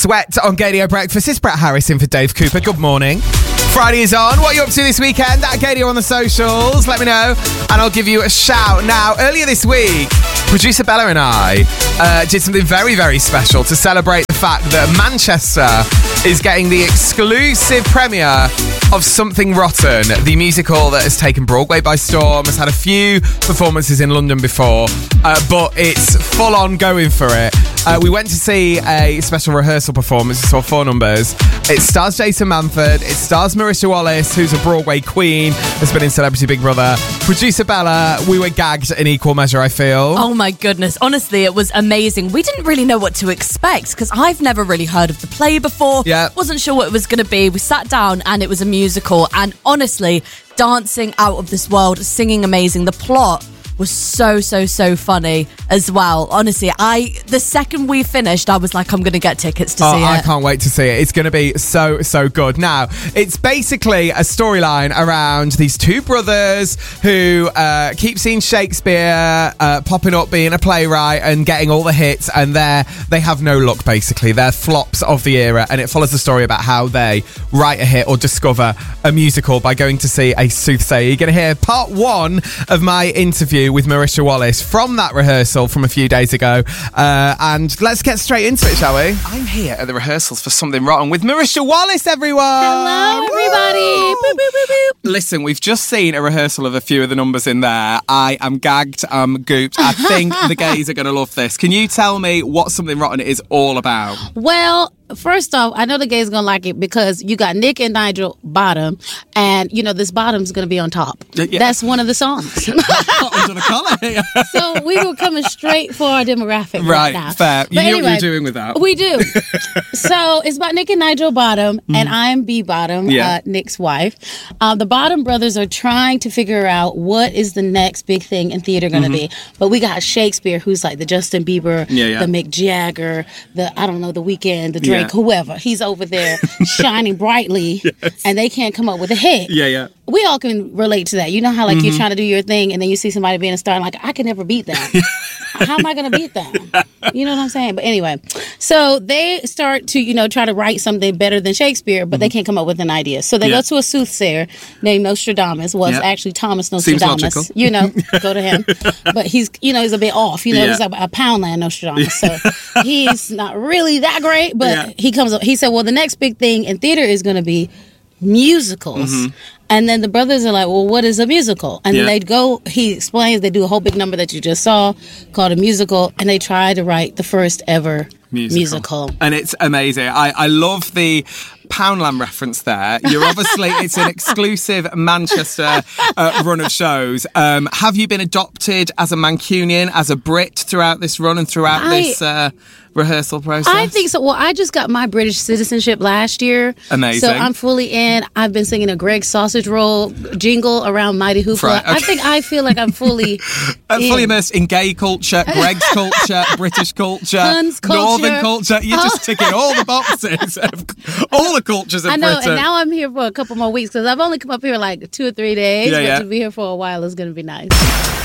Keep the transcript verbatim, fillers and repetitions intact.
Sweat on Gadio Breakfast. It's Brett Harris in for Dave Cooper. Good morning. Friday is on. What are you up to this weekend? At Gadio on the socials. Let me know and I'll give you a shout. Now, earlier this week, producer Bella and I uh, did something very, very special to celebrate the fact that Manchester is getting the exclusive premiere of Something Rotten, the musical that has taken Broadway by storm, has had a few performances in London before, uh, but it's full on going for it. Uh, we went to see a special rehearsal performance. We saw four numbers. It stars Jason Manford. It stars Marisha Wallace, who's a Broadway queen, has been in Celebrity Big Brother. Producer Bella, we were gagged in equal measure, I feel. Oh my goodness. Honestly, it was amazing. We didn't really know what to expect because I've never really heard of the play before. Yeah. Wasn't sure what it was going to be. We sat down and it was a musical, and honestly, dancing out of this world, singing amazing. The plot was so, so, so funny as well. Honestly, I the second we finished, I was like, I'm going to get tickets to oh, see it. I can't wait to see it. It's going to be so, so good. Now, it's basically a storyline around these two brothers who uh, keep seeing Shakespeare uh, popping up, being a playwright and getting all the hits, and they're, they have no luck, basically. They're flops of the era, and it follows the story about how they write a hit or discover a musical by going to see a soothsayer. You're going to hear part one of my interview with Marisha Wallace from that rehearsal from a few days ago. Uh, and let's get straight into it, shall we? I'm here at the rehearsals for Something Rotten with Marisha Wallace, everyone! Hello, everybody! Boop, boop, boop, boop. Listen, we've just seen a rehearsal of a few of the numbers in there. I am gagged, I'm gooped. I think the gays are going to love this. Can you tell me what Something Rotten is all about? Well, first off, I know the gays gonna like it because you got Nick and Nigel bottom, and you know this bottom's gonna be on top. Yeah. That's one of the songs. Under the collar. So we were coming straight for our demographic right, Right, now. fair. But You knew anyway, what you were doing with that. We do. So it's about Nick and Nigel Bottom, mm. and I'm B Bottom, yeah. uh, Nick's wife. Uh, the Bottom brothers are trying to figure out what is the next big thing in theater going to mm-hmm. be. But we got Shakespeare, who's like the Justin Bieber, yeah, yeah. the Mick Jagger, the, I don't know, the Weeknd, the Drake, yeah. whoever. He's over there shining brightly, yes. and they can't come up with a hit. Yeah, yeah. We all can relate to that. You know how like mm-hmm. you're trying to do your thing and then you see somebody being a star and like, I can never beat that. How am I going to beat that? You know what I'm saying? But anyway, so they start to, you know, try to write something better than Shakespeare, but mm-hmm. they can't come up with an idea. So they yeah. go to a soothsayer named Nostradamus. Was yeah. actually Thomas Nostradamus. You know, go to him. But he's, you know, he's a bit off. You know, yeah. he's like a Poundland Nostradamus. Yeah. So he's not really that great, but yeah. he comes up. He said, well, the next big thing in theater is going to be musicals. Mm-hmm. And then the brothers are like, well, what is a musical? And yeah. then they'd go, he explains, they do a whole big number that you just saw called a musical, and they try to write the first ever musical. musical. And it's amazing. I, I love the Poundland reference there. You're obviously, it's an exclusive Manchester uh, run of shows. Um, have you been adopted as a Mancunian, as a Brit throughout this run and throughout I, this uh, rehearsal process? I think so. Well, I just got my British citizenship last year. Amazing. So I'm fully in. I've been singing a Greg Sausage Roll jingle around Mighty Hoopla. Right, okay. I think I feel like I'm fully I'm fully immersed in gay culture, Greg's culture, British culture, Huns culture. Northern culture. You're just ticking all the boxes of all the cultures of I know, Britain. And now I'm here for a couple more weeks because I've only come up here like two or three days. Yeah, but yeah. to be here for a while is going to be nice.